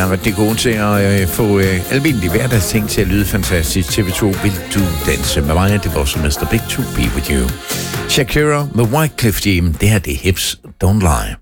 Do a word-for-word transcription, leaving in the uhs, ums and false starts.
er rigtig gode til at øh, få øh, almindelige hverdagsting til at lyde fantastisk. T V to, vil du danse med mig? Det var også mister Big to be with you. Shakira med Wyclef Jean. Det her, det er Hips Don't Lie.